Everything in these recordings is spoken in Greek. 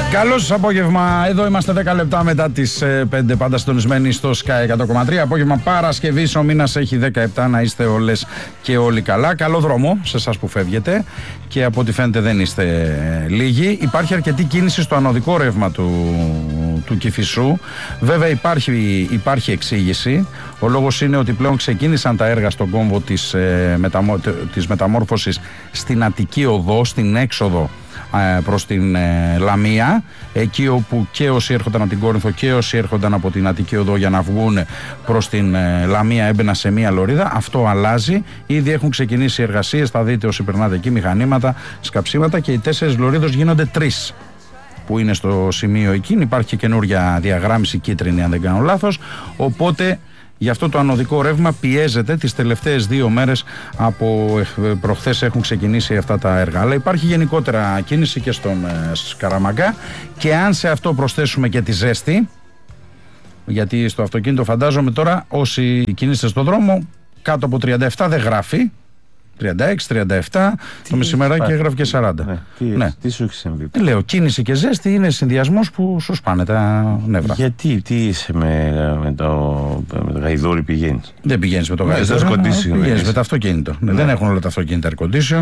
Καλώς σας απόγευμα. Εδώ είμαστε 10 λεπτά μετά τις 5, πάντα συντονισμένοι στο Sky 100,3. Απόγευμα Παρασκευής, ο μήνας έχει 17, να είστε όλες και όλοι καλά. Καλό δρόμο σε εσάς που φεύγετε και από ό,τι φαίνεται δεν είστε λίγοι. Υπάρχει αρκετή κίνηση στο ανωδικό ρεύμα του Κηφισού. Βέβαια υπάρχει εξήγηση. Ο λόγος είναι ότι πλέον ξεκίνησαν τα έργα στον κόμβο της μεταμόρφωσης στην Αττική Οδό, στην έξοδο προς την Λαμία, εκεί όπου και όσοι έρχονταν από την Κόρινθο και όσοι έρχονταν από την Αττική Οδό για να βγουν προς την Λαμία έμπαιναν σε μία λωρίδα. Αυτό αλλάζει, ήδη έχουν ξεκινήσει οι εργασίες, θα δείτε όσοι περνάτε εκεί, μηχανήματα, σκαψίματα, και οι 4 λωρίδες γίνονται 3 που είναι στο σημείο εκείνη. Υπάρχει και καινούρια διαγράμμιση κίτρινη αν δεν κάνω λάθος, οπότε γι' αυτό το ανωδικό ρεύμα πιέζεται. Τις τελευταίες 2 μέρες από προχθές έχουν ξεκινήσει αυτά τα έργα. Αλλά υπάρχει γενικότερα κίνηση και στον Σκαραμαγκά, και αν σε αυτό προσθέσουμε και τη ζέστη, γιατί στο αυτοκίνητο φαντάζομαι τώρα όσοι κινείστε στον δρόμο κάτω από 37 δεν γράφει, 36, 37, το μεσημεράκι έγραφε και 40. Ναι. Τι σου έχει συμβεί? Λέω, κίνηση και ζέστη είναι συνδυασμός που σου σπάνε τα νεύρα. Γιατί, τι είσαι με το γαϊδούρι πηγαίνεις? Δεν πηγαίνεις με το γαϊδούρι, πηγαίνεις με το αυτοκίνητο. Ναι. Δεν έχουν όλα τα αυτοκίνητα air condition.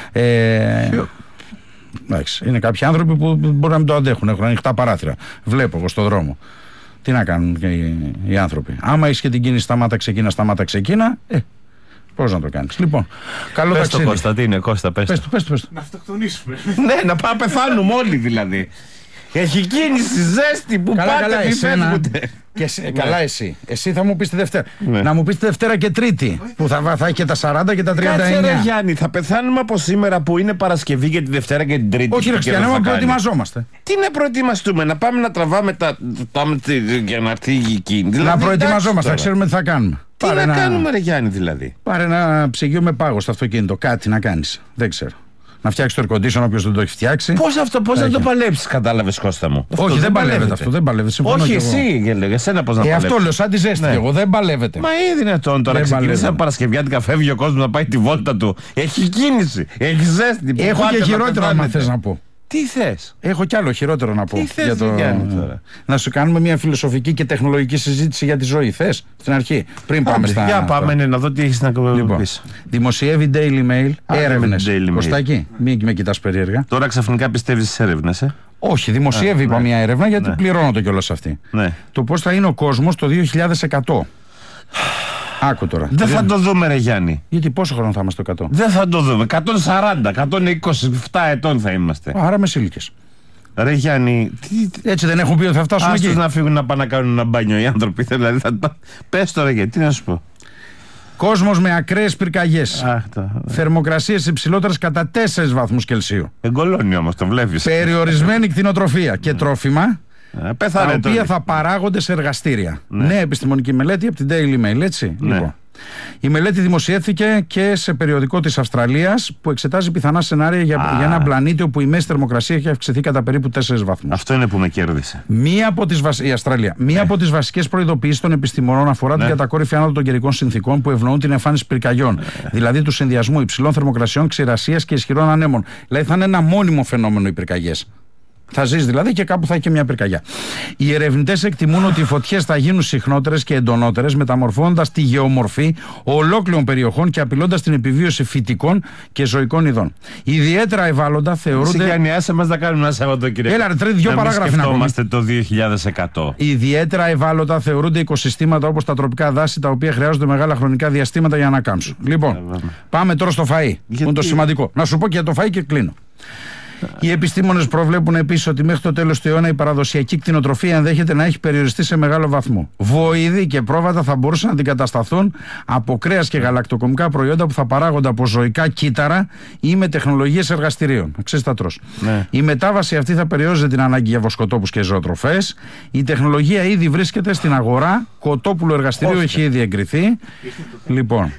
Είναι κάποιοι άνθρωποι που μπορεί να μην το αντέχουν, έχουν ανοιχτά παράθυρα. Βλέπω εγώ στον δρόμο. Τι να κάνουν οι άνθρωποι? Άμα είσαι και την κίνηση σταμάτα ξεκίνα, πώς να το κάνεις? Λοιπόν, καλό ταξίδι. Πες το Κωνσταντίνε, Κώστα, πες το. Να αυτοκτονήσουμε. Ναι, να πάμε πεθάνουμε όλοι δηλαδή. Έχει κίνηση, ζέστη που πάτε, μη φεύγουνε. Καλά εσύ θα μου πεις τη Δευτέρα. Να μου πεις τη Δευτέρα και Τρίτη που θα έχει και τα 40 και τα 39. Κάτσε ρε Γιάννη, θα πεθάνουμε από σήμερα που είναι Παρασκευή και τη Δευτέρα και την Τρίτη? Όχι ρε Χριστιανέ, μα προετοιμαζόμαστε. Τι να προετοιμαστούμε? Να πάμε να τραβάμε για να έρθει η κίνηση? Να προετοιμαζόμαστε, να ξέρουμε τι θα κάνουμε. Τι να κάνουμε ρε Γιάννη δηλαδή? Πάρε ένα ψυγείο με πάγο στο αυτοκίνητο, κάτι να κάνεις. Δεν ξέρω. Να φτιάξει το air condition όποιος δεν το έχει φτιάξει. Πώς να το παλέψεις, κατάλαβες Κώστα μου? Όχι, δεν παλεύεται αυτό. Δεν παλεύεται. Όχι, εσύ έλεγε, εσένα πώς να παλέψεις? Αυτό λέω, σαν τη ζέστη. Εγώ δεν παλεύεται. Μα είναι δυνατόν τώρα? Ξεκινήσαμε Παρασκευιάτικα, φεύγει ο κόσμος να πάει τη βόλτα του. Έχει κίνηση, έχει ζέστη. Έχω και χειρότερο, αν θες να πω. Τι θες? Έχω κι άλλο χειρότερο να πω. Τι θες τώρα? Να σου κάνουμε μια φιλοσοφική και τεχνολογική συζήτηση για τη ζωή. Θες στην αρχή? Πριν πάμε στα. Για πάμε να δω τι έχεις να πεις. Δημοσιεύει Daily Mail έρευνες. Κωστάκη, μην με κοιτάς περίεργα. Τώρα ξαφνικά πιστεύεις στις έρευνες, Όχι, δημοσιεύει είπα μια έρευνα, γιατί πληρώνω το κιόλας αυτή. Το πώς θα είναι ο κόσμος το 2100. Άκου τώρα. Δεν θα το δούμε ρε Γιάννη. Γιατί πόσο χρόνο θα είμαστε το 100? Δεν θα το δούμε. 140, 127 ετών θα είμαστε. Άρα μεσήλικες. Ρε Γιάννη, έτσι δεν έχουν πει ότι θα φτάσουμε εκεί? Άστος να φύγουν να πάνε να κάνουν ένα μπάνιο οι άνθρωποι. Δηλαδή πες τώρα γιατί, τι να σου πω. Κόσμος με ακραίες πυρκαγιές. Θερμοκρασίες υψηλότερες κατά 4 βαθμούς Κελσίου. Εγκολώνει όμως, το βλέπεις. Περιορισμένη κτηνοτροφία και τρόφιμα. Τα οποία θα παράγονται σε εργαστήρια. Νέα επιστημονική μελέτη από την Daily Mail, έτσι. Λοιπόν. Η μελέτη δημοσιεύθηκε και σε περιοδικό της Αυστραλίας που εξετάζει πιθανά σενάρια για ένα πλανήτη όπου η μέση θερμοκρασία έχει αυξηθεί κατά περίπου 4 βαθμούς. Αυτό είναι που με κέρδισε. Η Αυστραλία. Μία από τις βασικές προειδοποιήσεις των επιστημονών αφορά την κατακόρυφη άνοδο των καιρικών συνθηκών που ευνοούν την εμφάνιση πυρκαγιών. Δηλαδή του συνδυασμού υψηλών θερμοκρασιών, ξηρασίας και ισχυρών ανέμων. Δηλαδή θα είναι ένα μόνιμο φαινόμενο οι πυρκαγιές. Θα ζεις δηλαδή και κάπου θα έχει και μια πυρκαγιά. Οι ερευνητές εκτιμούν ότι οι φωτιές θα γίνουν συχνότερες και εντονότερες, μεταμορφώνοντας τη γεωμορφή ολόκληρων περιοχών και απειλώντας την επιβίωση φυτικών και ζωικών ειδών. Ιδιαίτερα ευάλωτα θεωρούνται. Σιγανιάσε μας να κάνουμε ένα Σαββατοκύριακο. Έλα, ρε, 2 παράγραφοι να πούμε. Το 2100. Ιδιαίτερα ευάλωτα θεωρούνται οικοσυστήματα όπως τα τροπικά δάση, τα οποία χρειάζονται μεγάλα χρονικά διαστήματα για να ανακάμψουν. Λοιπόν, πάμε τώρα στο φαΐ. Που είναι το σημαντικό. Να σου πω και για το φαΐ και κλείνω. Οι επιστήμονες προβλέπουν επίσης ότι μέχρι το τέλος του αιώνα η παραδοσιακή κτηνοτροφία ενδέχεται να έχει περιοριστεί σε μεγάλο βαθμό. Βοηδοί και πρόβατα θα μπορούσαν να αντικατασταθούν από κρέας και γαλακτοκομικά προϊόντα που θα παράγονται από ζωικά κύτταρα ή με τεχνολογίες εργαστηρίων. Ξέρεις τα τρως. Η μετάβαση αυτή θα περιόριζε την ανάγκη για βοσκοτόπους και ζωοτροφές. Η τεχνολογία ήδη βρίσκεται στην αγορά. Κοτόπουλο εργαστηρίου έχει ήδη εγκριθεί. Λοιπόν.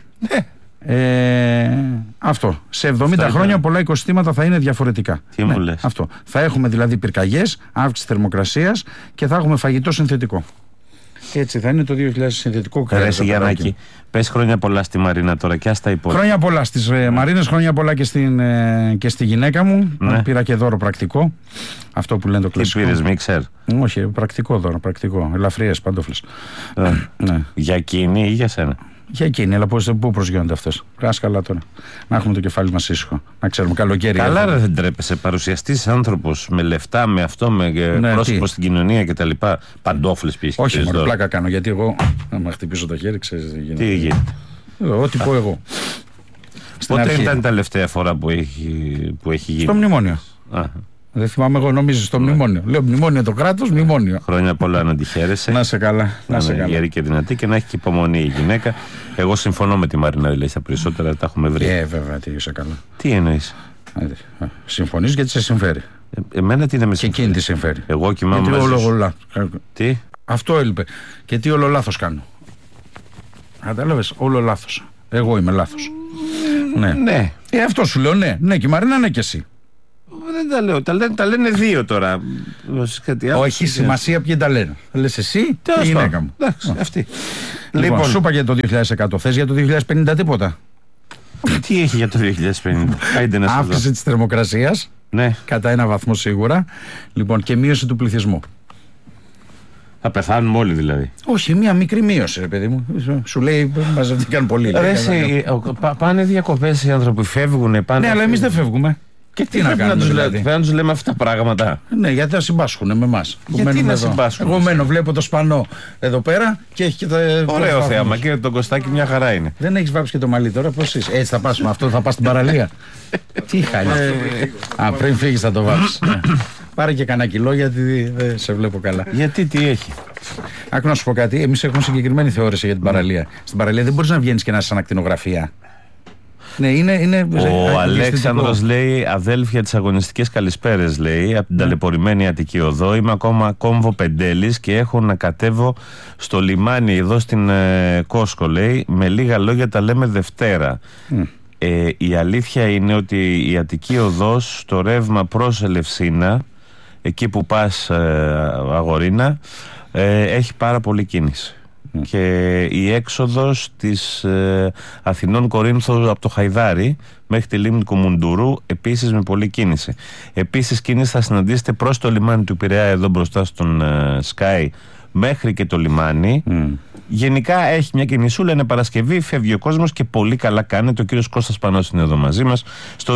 Αυτό. Σε 70 χρόνια πολλά οικοσυστήματα θα είναι διαφορετικά. Τι μου λες? Αυτό. Θα έχουμε δηλαδή πυρκαγιές, αύξηση θερμοκρασίας και θα έχουμε φαγητό συνθετικό. Έτσι θα είναι το 2000 συνθετικό κρέας. Ρέση Γιαννάκη, πες χρόνια πολλά στη Μαρίνα τώρα και άστα υπόλοιπα. Χρόνια πολλά στις Μαρίνες, χρόνια πολλά και στη γυναίκα μου. Ναι. Πήρα και δώρο πρακτικό. Αυτό που λένε το κλασικό. Τι πήρες, μίξερ? Όχι, πρακτικό δώρο, πρακτικό. Ελαφριές παντόφλες. Ναι. Για εκείνη ή για σένα? Για εκείνη, αλλά πού προσγειώνονται αυτές. Καλά τώρα. Να έχουμε το κεφάλι μας ήσυχο. Να ξέρουμε καλοκαίρι. Καλά, δεν τρέπεσαι. Παρουσιαστής άνθρωπος με λεφτά, με αυτό, με πρόσωπο στην κοινωνία κτλ. Παντόφλες πήγες? Όχι, μόνο πλάκα κάνω. Γιατί εγώ, να με χτυπήσω το χέρι, ξέρεις τι γίνεται. Τι γίνεται? Ό,τι πω εγώ. Πότε ήταν η τελευταία φορά που έχει γίνει? Στο μνημόνιο. Δεν θυμάμαι εγώ, νομίζω στο μνημόνιο. Λέω μνημόνιο το κράτος, μνημόνιο. Χρόνια πολλά να τη χαίρεσαι. Να σε καλά. Να είναι γερή και δυνατή και να έχει και υπομονή η γυναίκα. Εγώ συμφωνώ με τη Μαρίνα, δηλαδή στα περισσότερα τα έχουμε βρει. Βέβαια, τι είσαι καλά. Τι εννοείς? Συμφωνείς γιατί σε συμφέρει. Εμένα τι να με συμφέρει. Και εκείνη τη συμφέρει. Εγώ κοιμάμαι μαζί. Τι? Αυτό έλειπε. Και τι όλο λάθος κάνω. Κατάλαβες, όλο λάθος. Εγώ είμαι λάθος. Ναι. Αυτό σου λέω, ναι. Ναι, και η Μαρίνα, ναι, και εσύ. Δεν τα λέω, τα λένε δύο τώρα. Όχι, σημασία ποιοι τα λένε. Λες εσύ και η γυναίκα μου. Εντάξει, αυτή. Λοιπόν, σου είπα για το 2100. Θες για το 2050 τίποτα? Τι έχει για το 2050? Αύξηση της θερμοκρασίας. Ναι. Κατά 1 βαθμό σίγουρα. Λοιπόν, και μείωση του πληθυσμού. Θα πεθάνουμε όλοι δηλαδή? Όχι, μία μικρή μείωση, ρε παιδί μου. Σου λέει, μαζευτήκαν πολλοί. Πάνε διακοπές οι άνθρωποι, φεύγουν. Ναι, αλλά εμείς δεν φεύγουμε. Και τι να κάνουμε, δηλαδή? Πρέπει να τους λέμε αυτά τα πράγματα. Ναι, γιατί θα συμπάσχουν με εμάς. Γιατί να συμπάσχουν? Εγώ μένω, βλέπω το σπανό εδώ πέρα και έχει και τα. Ωραίο θέαμα και το Κωστάκι μια χαρά είναι. Δεν έχεις βάψει και το μαλλί τώρα, πώς είσαι? Έτσι θα πας, αυτό θα πας στην παραλία. Τι χάλια. Πριν φύγεις θα το βάψεις. Πάρε και κανένα κιλό γιατί δεν σε βλέπω καλά. Γιατί, τι έχει? Άκου να σου πω κάτι. Εμείς έχουμε συγκεκριμένη θεώρηση για την παραλία. Στην παραλία δεν μπορείς να βγαίνεις και να είσαι σαν ακτινογραφία. Ναι, είναι ο Αλέξανδρος λέει, αδέλφια τις αγωνιστικές καλησπέρες, λέει, από την ταλαιπωρημένη Αττική Οδό. Είμαι ακόμα κόμβο Πεντέλης και έχω να κατέβω στο λιμάνι εδώ στην Κόσκο, λέει. Με λίγα λόγια τα λέμε Δευτέρα. Η αλήθεια είναι ότι η Αττική Οδός, στο ρεύμα προς Ελευσίνα, εκεί που πας Αγορίνα, έχει πάρα πολύ κίνηση. Και η έξοδος της Αθηνών Κορίνθου από το Χαϊδάρι μέχρι τη λίμνη Κουμουντουρού επίσης με πολλή κίνηση. Επίσης κίνηση θα συναντήσετε προς το λιμάνι του Πειραιά, εδώ μπροστά στον Sky, μέχρι και το λιμάνι. Γενικά έχει μια κινησούλα, είναι Παρασκευή, φεύγει ο κόσμος και πολύ καλά κάνετε. Ο κύριος Κώστας Πανός είναι εδώ μαζί μας. Στο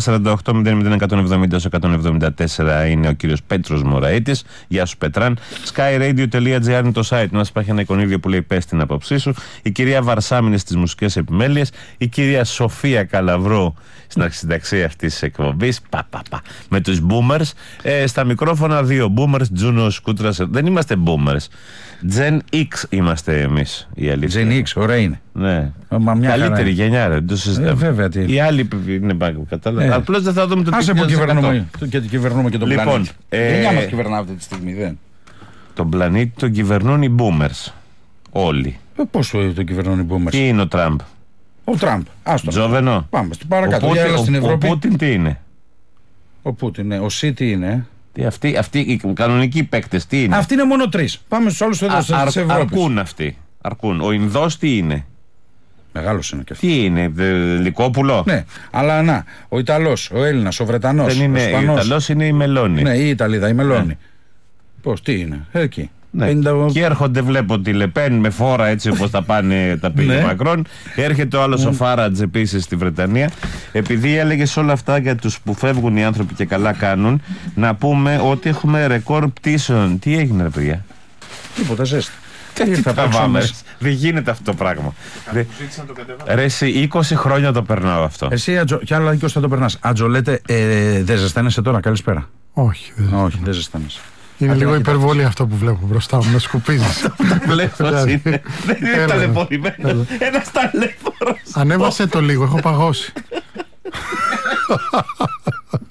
2-10-48-00-174 είναι ο κύριος Πέτρος Μωραΐτης. Γεια σου Πετράν. Skyradio.gr είναι το site μας. Υπάρχει ένα εικονίδιο που λέει πες την άποψή σου. Η κυρία Βαρσάμινη στις μουσικές επιμέλειες. Η κυρία Σοφία Καλαβρού στην αρχισυνταξία αυτής της εκπομπής. Με τους boomers. Στα μικρόφωνα δύο boomers, Τζούνο Σκούτρας. Δεν είμαστε boomers. Gen X είμαστε εμείς, η αλήθεια. Gen X, ωραία είναι. Ναι. Καλύτερη γενιά, ρε. Το συζητάμε. Βέβαια, τι. Οι άλλοι είναι κατάλαβα. Απλώς δεν θα δούμε το τι κυβερνούμε και τον πλανήτη. Γενιά μας κυβερνά αυτή τη στιγμή, δεν. Τον πλανήτη τον κυβερνούν οι boomers. Όλοι. Πώς τον κυβερνούν οι boomers? Τι είναι ο Τραμπ? Ο Τραμπ. Άστο. Τζόβενο. Πάμε στην παρακάτω. Ο Πούτιν τι είναι? Ο Πούτιν, ο Σι τι είναι? Αυτοί οι κανονικοί παίκτες τι είναι? Αυτοί είναι μόνο 3. Πάμε στους άλλους εδώ της Ευρώπης. Αρκούν αυτοί. Ο Ινδός τι είναι? Μεγάλος είναι και αυτό. Τι είναι, Λυκόπουλο? Ναι, αλλά να. Ο Ιταλός, ο Έλληνας, ο Βρετανός. Δεν είναι, ο Ιταλός είναι η Μελώνη. Ναι, η Ιταλίδα, η Μελώνη. Πώς, τι είναι, εκεί. Ναι. 50... Και έρχονται, βλέπω τη Λεπέν με φόρα έτσι όπως τα πάνε τα πήγε Μακρόν. Έρχεται ο άλλος ο Φάρατζ επίσης στη Βρετανία. Επειδή έλεγες όλα αυτά για τους που φεύγουν οι άνθρωποι και καλά κάνουν, να πούμε ότι έχουμε ρεκόρ πτήσεων. Τι έγινε, ρε παιδιά? Τίποτα, ζέστη. Τι θα πάμε. Δεν γίνεται αυτό το πράγμα. Ρε εσύ 20 χρόνια το περνάω αυτό. Εσύ κι άλλα 20 θα το περνάς. Ατζολέτε, δεν ζεσταίνεσαι τώρα? Καλησπέρα. Όχι, δεν ζεσταίνεσαι. Είναι λίγο υπερβολή αυτό που βλέπω μπροστά μου. Με σκουπίζεις. Το βλέπω είναι. Δεν είναι ταλαιπωρημένο. Ένας ταλαιπωρός. Ανέβασε το λίγο, έχω παγώσει.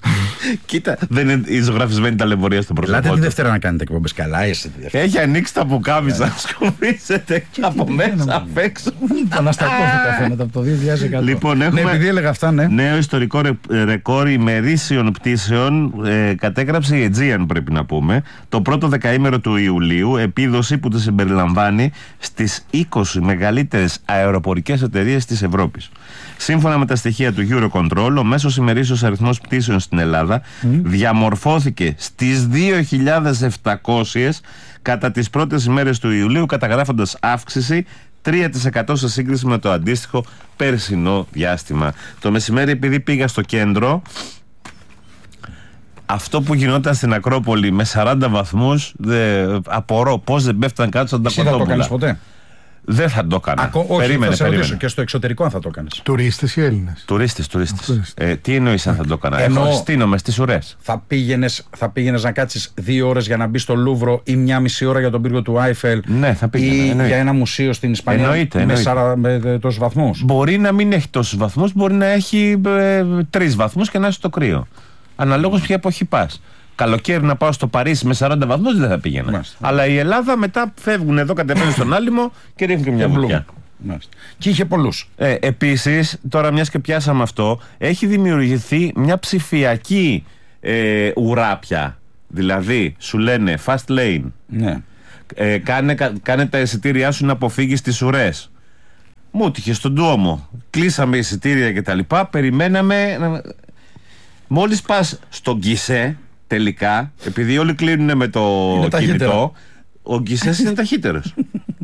Κοίτα, δεν είναι η ζωγραφισμένη ταλαιπωρία στο πρόσωπο. Ελάτε τη Δευτέρα να κάνετε εκπομπές. Καλά, εσύ τη Δευτέρα. Έχει ανοίξει τα πουκάμισα, σκουπίζετε από μέσα απ' έξω. Αναστακώθηκα φαίνεται από το 2000. Λοιπόν, Ναι, επειδή έλεγα αυτά, ναι. Νέο ιστορικό ρεκόρ ημερήσιων πτήσεων κατέγραψε η Aegean, πρέπει να πούμε, το πρώτο δεκαήμερο του Ιουλίου, επίδοση που τη συμπεριλαμβάνει στις 20 μεγαλύτερες αεροπορικές εταιρείες της Ευρώπης. Σύμφωνα με τα στοιχεία του Eurocontrol, ο μέσος ημερήσιος αριθμός πτήσεων στην Ελλάδα διαμορφώθηκε στις 2.700 κατά τις πρώτες ημέρες του Ιουλίου, καταγράφοντας αύξηση 3% σε σύγκριση με το αντίστοιχο περσινό διάστημα. Το μεσημέρι, επειδή πήγα στο κέντρο, αυτό που γινόταν στην Ακρόπολη με 40 βαθμούς, απορώ πώς δεν πέφτανε κάτω σαν τα Εσύ θα το κοτόπουλα. κάνεις ποτέ? Δεν θα το έκανα. Όχι, θα σε ρωτήσω, και στο εξωτερικό αν θα το κάνεις. Τουρίστες ή Έλληνες? Τουρίστες. Τι εννοείς αν θα το έκανα? Εννοώ, στείνομαι στις ουρές. Θα πήγαινες να κάτσεις 2 ώρες για να μπεις στο Λούβρο ή 1,5 ώρα για τον πύργο του Άιφελ? Ναι, θα πήγαινα. Ή για ένα μουσείο στην Ισπανία με τόσους βαθμούς? Μπορεί να μην έχει τόσους βαθμούς, μπορεί να έχει 3 βαθμούς και να είσαι στο κρύο. Αναλόγως ποια εποχή πας. Καλοκαίρι να πάω στο Παρίσι με 40 βαθμούς δεν θα πήγαινα. Μάλιστα. Αλλά η Ελλάδα μετά φεύγουν εδώ, κατεβαίνουν στον Άλυμο και ρίχνουν και μια βουτιά. Και είχε πολλούς. Επίσης, τώρα μιας και πιάσαμε αυτό, έχει δημιουργηθεί μια ψηφιακή ουρά πια. Δηλαδή, σου λένε fast lane. Ναι. Κάνε τα εισιτήριά σου να αποφύγεις τις ουρές. Μου τύχε στον Ντουόμο. Κλείσαμε εισιτήρια κτλ. Περιμέναμε. Μόλις πας στον γκισέ, τελικά, επειδή όλοι κλείνουν με το κινητό, ο γκισές είναι ταχύτερος.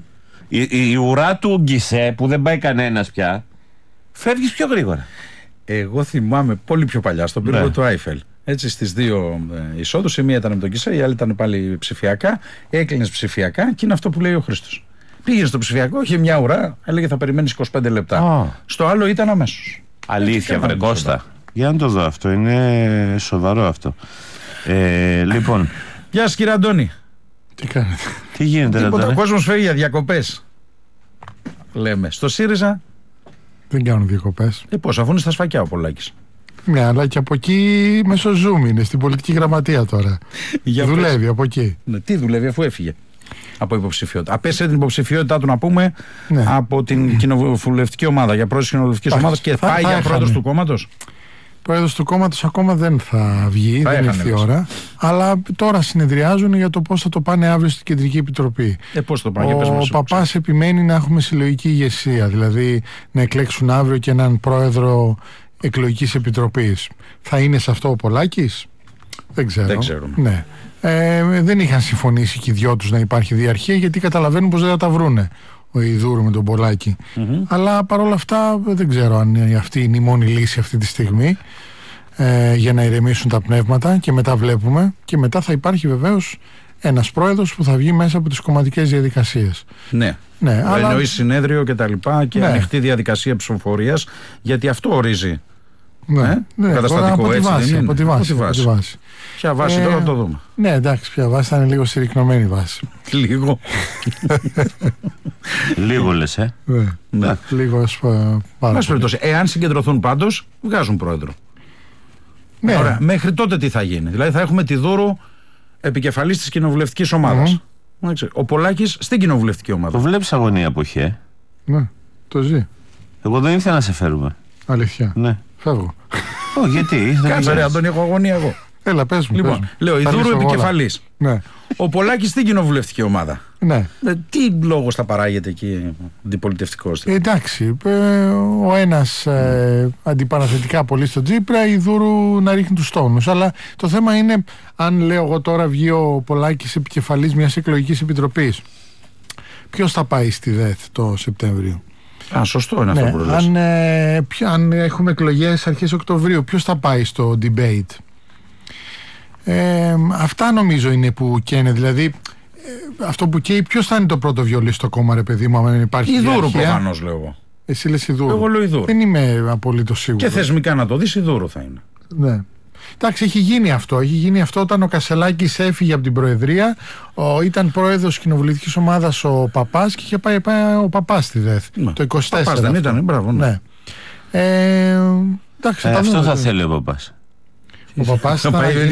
Η ουρά του γκισέ, που δεν πάει κανένας πια, φεύγεις πιο γρήγορα. Εγώ θυμάμαι πολύ πιο παλιά στον πύργο του Άιφελ. Έτσι, στις 2 εισόδους, η μία ήταν με τον γκισέ, η άλλη ήταν πάλι ψηφιακά. Έκλεινες ψηφιακά και είναι αυτό που λέει ο Χρήστος. Πήγε στο ψηφιακό, είχε μια ουρά, έλεγε θα περιμένεις 25 λεπτά. Στο άλλο ήταν αμέσως. Αλήθεια, βρε Κώστα. Για να το δω αυτό, είναι σοβαρό αυτό. Λοιπόν. Γεια σας κύριε Αντώνη. Τι κάνετε? Τι γίνεται? Ο κόσμος φεύγει για διακοπές. Λέμε. Στο ΣΥΡΙΖΑ δεν κάνουν διακοπές. Πώς, αφού είναι στα σφακιά ο Πολάκης. Ναι, αλλά και από εκεί μέσω Zoom είναι, στην πολιτική γραμματεία τώρα. Δουλεύει από εκεί. Ναι, τι δουλεύει αφού έφυγε από υποψηφιότητα? Απέσυρε την υποψηφιότητά του, να πούμε, από την κοινοβουλευτική ομάδα, για πρόεδρος της κοινοβουλευτικής ομάδας, και πάει για πρόεδρος του κόμματος. Πρόεδρος του κόμματος ακόμα δεν θα βγει, δεν ήρθε η ώρα. Αλλά τώρα συνεδριάζουν για το πώς θα το πάνε αύριο στην Κεντρική Επιτροπή. Πώς το πάνε? Ο Παπάς επιμένει να έχουμε συλλογική ηγεσία, δηλαδή να εκλέξουν αύριο και έναν πρόεδρο εκλογικής επιτροπής. Θα είναι σε αυτό ο Πολάκης? Δεν ξέρω. Δεν ξέρουμε. Ναι. Δεν είχαν συμφωνήσει και οι δυο τους να υπάρχει διαρχία, γιατί καταλαβαίνουν πως δεν θα τα βρούνε ο Ιδούρου με τον Πολάκη. Αλλά παρόλα αυτά δεν ξέρω αν αυτή είναι η μόνη λύση αυτή τη στιγμή για να ηρεμήσουν τα πνεύματα, και μετά βλέπουμε, και μετά θα υπάρχει βεβαίως ένας πρόεδρος που θα βγει μέσα από τις κομματικές διαδικασίες. Ναι, αλλά εννοεί συνέδριο και τα λοιπά, και ανοιχτή διαδικασία ψηφοφορίας, γιατί αυτό ορίζει. Καταστατικό, από τη βάση. Ποια βάση τώρα το δούμε. Ναι, εντάξει, ποια βάση, θα είναι λίγο συρρυκνωμένη βάση. Λίγο. Λίγο λες, Ναι, λίγο πάρα πολύ. Εάν συγκεντρωθούν πάντως, βγάζουν πρόεδρο. Ναι. Ωραία. Μέχρι τότε τι θα γίνει? Δηλαδή θα έχουμε τη Δούρου επικεφαλής της κοινοβουλευτικής ομάδας. Ο Πολάκης στην κοινοβουλευτική ομάδα. Το βλέπεις αγωνία που είχε? Ναι, το ζει. Εγώ δεν ήθελα να σε φέρουμε. Αλήθεια? Ναι. Φεύγω. Γιατί? Κάτσε ρε Αντώνη, έχω αγωνία εγώ. Έλα, πες μου. Λοιπόν, λέω η Δούρου επικεφαλής. Ναι. Ο Πολάκης στην κοινοβουλευτική ομάδα. Ναι. Τι λόγος θα παράγεται εκεί αντιπολιτευτικός? Εντάξει, ο ένας αντιπαραθετικά πολύ στον Τσίπρα, η Δούρου να ρίχνει τους τόνους. Αλλά το θέμα είναι, αν λέω εγώ τώρα βγει ο Πολάκης επικεφαλής μιας εκλογικής επιτροπής, ποιος θα πάει στη ΔΕΘ το Σεπτέμβριο? Σωστό είναι αυτό που λες. Αν έχουμε εκλογές αρχές Οκτωβρίου, ποιος θα πάει στο debate? Αυτά νομίζω είναι που καίνε. Δηλαδή αυτό που καίει, ποιος θα είναι το πρώτο βιολί στο κόμμα, ρε παιδί μου, αν υπάρχει η Δούρου προφανώς, λέω εγώ. Εσύ λες η Δούρου. Εγώ λέω η Δούρου. Δεν είμαι απολύτως σίγουρος. Και θεσμικά να το δεις, η Δούρου θα είναι. Ναι. Εντάξει, έχει γίνει αυτό όταν ο Κασελάκης έφυγε από την Προεδρία. Ήταν πρόεδρος κοινοβουλευτικής ομάδας ο Παπάς και είχε πάει ο Παπάς στη ΔΕΘ. Το 24. Παπάς δεν ήταν, μπράβο. Ναι. Εντάξει, αυτό θα θέλει ο Παπάς. Ο παπάς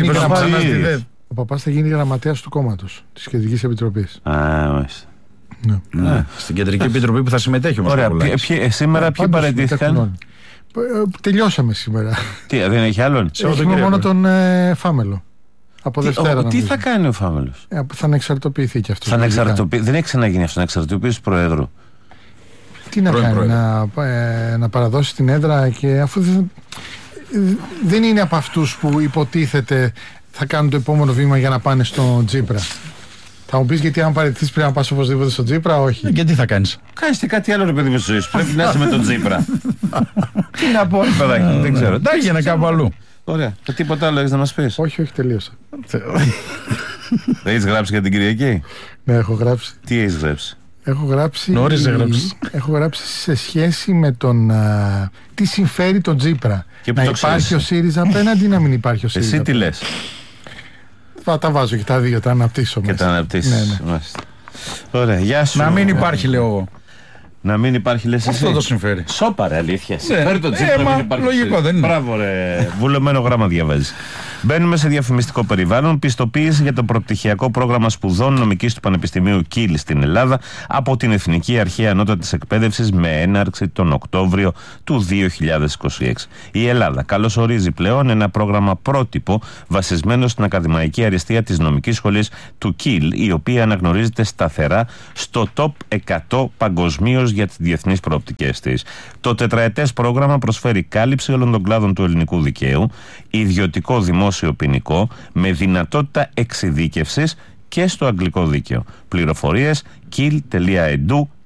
θα γίνει γραμματέας του κόμματος, της Κεντρικής Επιτροπής. Μάλιστα. Ναι. Στην Κεντρική Επιτροπή που θα συμμετέχει όμως. Ωραία. Σήμερα ποιοι παραιτήθηκαν? Τελειώσαμε σήμερα. Τι, δεν έχει άλλον? Έχουμε μόνο τον Φάμελο. Από Δευτέρα. Τι θα κάνει ο Φάμελος? Θα ανεξαρτοποιηθεί κι αυτό. Δεν έχει ξαναγίνει αυτό, να εξαρτοποιήσει Προέδρου. Τι να κάνει, να παραδώσει την έδρα, και αφού δεν είναι από αυτούς που υποτίθεται θα κάνουν το επόμενο βήμα για να πάνε στο Τσίπρα. Θα μου πεις, γιατί αν παραιτηθείς πρέπει να πας οπωσδήποτε στο Τσίπρα? Όχι. Και τι θα κάνεις? Κάνεις κάτι άλλο, ρε παιδί μου, στη ζωή σου. Πρέπει να είσαι με τον Τσίπρα. Τι να πω, παιδάκι, δεν ξέρω. Τα έγινε κάπου αλλού. Ωραία. Τίποτα άλλο έχεις να μας πεις? Όχι, τελείωσα. Δεν έχεις γράψει για την Κυριακή? Ναι, έχω γράψει. Τι έχεις γράψει? Έχω γράψει σε σχέση με τον τι συμφέρει τον Τσίπρα. Να υπάρχει ο ΣΥΡΙΖΑ απέναντι ή να μην υπάρχει ο ΣΥΡΙΖΑ? Εσύ τι λες? Τα βάζω και τα δύο, τα αναπτύσσω. Και τα αναπτύσσεις. Ναι. Ωραία, γεια σου. Να μην υπάρχει, λέω εγώ. Να μην υπάρχει, λες εσύ? Αυτό το συμφέρει. Σόπα, ρε, αλήθεια. Συμφέρει τον Τσίπρα να μην υπάρχει. Λογικό, δεν είναι? Μπράβο, ρε. Βουλωμένο γράμμα διαβάζει. Μπαίνουμε σε διαφημιστικό περιβάλλον. Πιστοποίηση για το προπτυχιακό πρόγραμμα σπουδών νομικής του Πανεπιστημίου Κίλ στην Ελλάδα από την Εθνική Αρχή Ανώτατης Εκπαίδευσης με έναρξη τον Οκτώβριο του 2026. Η Ελλάδα καλωσορίζει πλέον ένα πρόγραμμα πρότυπο βασισμένο στην ακαδημαϊκή αριστεία της νομικής σχολής του Κίλ, η οποία αναγνωρίζεται σταθερά στο top 100 παγκοσμίως για τις διεθνείς προοπτικές της. Το τετραετές πρόγραμμα προσφέρει κάλυψη όλων των κλάδων του ελληνικού δικαίου, ιδιωτικό δημόσιο ποινικό, με δυνατότητα εξειδίκευσης και στο αγγλικό δίκαιο. Πληροφορίες kill.edu